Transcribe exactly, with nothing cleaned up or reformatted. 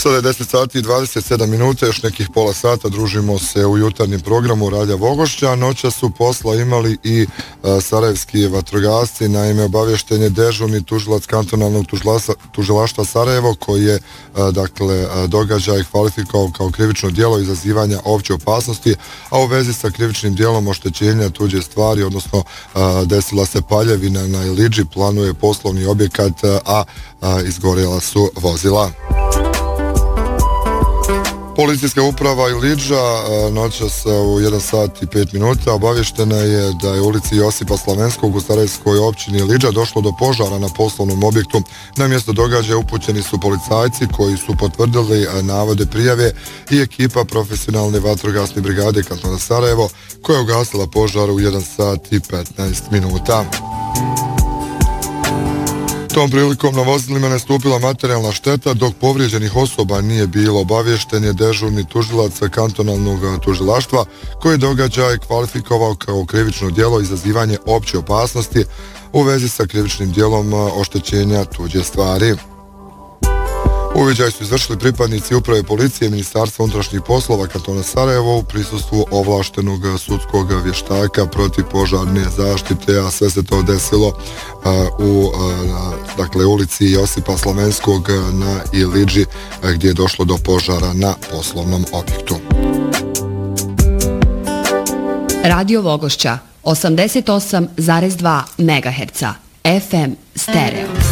Sada je deset sati i dvadeset sedam minuta, još nekih pola sata družimo se u jutarnjem programu Radija Vogošća. Noća su posla imali i a, sarajevski vatrogasci. Naime, obavješten je dežurni tužilac kantonalnog tužilaštva Sarajevo koji je a, dakle, a, događaj kvalifikovao kao krivično djelo izazivanja opće opasnosti, a u vezi sa krivičnim djelom oštećenja tuđe stvari, odnosno a, desila se paljevina na Ilidži, planuje poslovni objekat, a, a izgorjela su vozila. Policijska uprava Ilidža noćas u jedan sat i pet minuta obavještena je da je u ulici Josipa Slavenskog u Sarajevskoj općini Ilidža došlo do požara na poslovnom objektu. Na mjesto događaja upućeni su policajci koji su potvrdili navode prijave i ekipa profesionalne vatrogasne brigade kantona Sarajevo koja je ugasila požar u jedan sat i petnaest minuta. Tom prilikom na vozilima nastupila materijalna šteta, dok povrijeđenih osoba nije bilo. Obavješten je dežurni tužilac kantonalnog tužilaštva koji je događaj kvalifikovao kao krivično djelo izazivanje opće opasnosti u vezi sa krivičnim djelom oštećenja tuđe stvari. Uviđaj su izvršili pripadnici uprave policije Ministarstva unutrašnjih poslova kantona Sarajevo u prisustvu ovlaštenog sudskog vještaka protiv požarne zaštite, a sve se to desilo uh, u uh, dakle, ulici Josipa Slavenskog na Ilidži uh, gdje je došlo do požara na poslovnom objektu. Radio Vogošća osamdeset osam zarez dva megaherca F M stereo.